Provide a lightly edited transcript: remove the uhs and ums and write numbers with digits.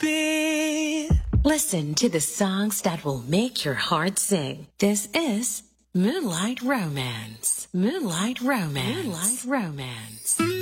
be. Listen to the songs that will make your heart sing. This is Moonlight Romance. Moonlight Romance. Moonlight Romance.